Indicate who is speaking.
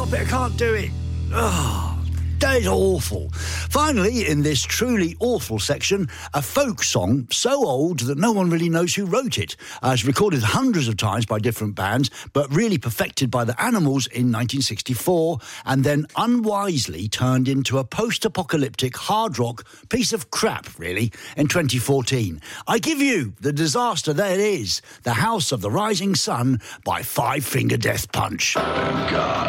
Speaker 1: stop it, I can't do it. Oh, that is awful. Finally, in this truly awful section, a folk song so old that no one really knows who wrote it. It's recorded hundreds of times by different bands, but really perfected by the Animals in 1964, and then unwisely turned into a post-apocalyptic hard rock piece of crap, really, in 2014. I give you the disaster that it is, The House of the Rising Sun by Five Finger Death Punch.
Speaker 2: God.